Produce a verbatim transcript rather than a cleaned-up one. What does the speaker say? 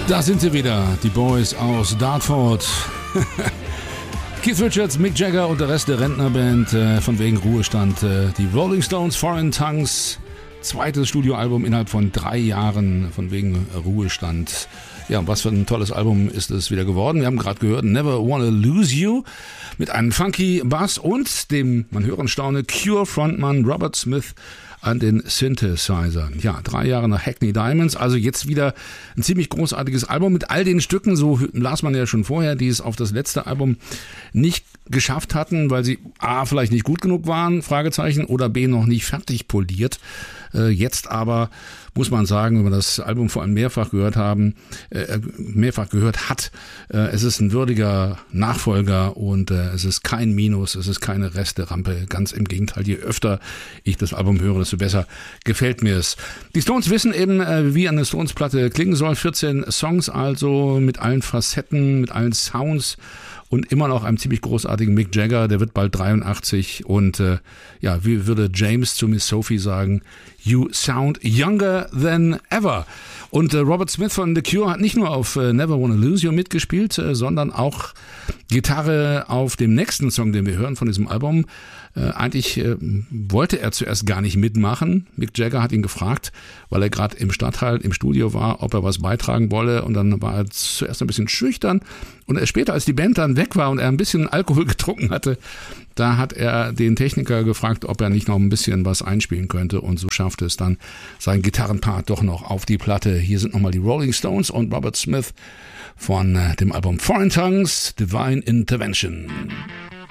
Da sind sie wieder, die Boys aus Dartford. Keith Richards, Mick Jagger und der Rest der Rentnerband, äh, von wegen Ruhestand. Äh, die Rolling Stones, Foreign Tongues, zweites Studioalbum innerhalb von drei Jahren, von wegen Ruhestand. Ja, was für ein tolles Album ist es wieder geworden. Wir haben gerade gehört, Never Wanna Lose You, mit einem funky Bass und dem, man höre und staune, Cure-Frontmann Robert Smith an den Synthesizer. Ja, drei Jahre nach Hackney Diamonds, also jetzt wieder ein ziemlich großartiges Album mit all den Stücken, so las man ja schon vorher, die es auf das letzte Album nicht geschafft hatten, weil sie A, vielleicht nicht gut genug waren, Fragezeichen, oder B, noch nicht fertig poliert. Äh, jetzt aber muss man sagen, wenn man das Album vor allem mehrfach gehört haben, äh, mehrfach gehört hat, äh, es ist ein würdiger Nachfolger und äh, es ist kein Minus, es ist keine Resterampe, ganz im Gegenteil, je öfter ich das Album höre, desto besser gefällt mir es. Die Stones wissen eben, äh, wie eine Stones-Platte klingen soll, vierzehn Songs also, mit allen Facetten, mit allen Sounds und immer noch einem ziemlich großartigen Mick Jagger, der wird bald dreiundachtzig und äh, ja, wie würde James zu Miss Sophie sagen, you sound younger than ever. Und äh, Robert Smith von The Cure hat nicht nur auf äh, Never Wanna Lose You mitgespielt, äh, sondern auch Gitarre auf dem nächsten Song, den wir hören von diesem Album. Äh, eigentlich äh, wollte er zuerst gar nicht mitmachen. Mick Jagger hat ihn gefragt, weil er gerade im Stadtteil im Studio war, ob er was beitragen wolle. Und dann war er zuerst ein bisschen schüchtern. Und erst später, als die Band dann weg war und er ein bisschen Alkohol getrunken hatte, da hat er den Techniker gefragt, ob er nicht noch ein bisschen was einspielen könnte. Und so schaffte es dann sein Gitarrenpart doch noch auf die Platte. Hier sind nochmal die Rolling Stones und Robert Smith von dem Album Foreign Tongues, Divine Intervention.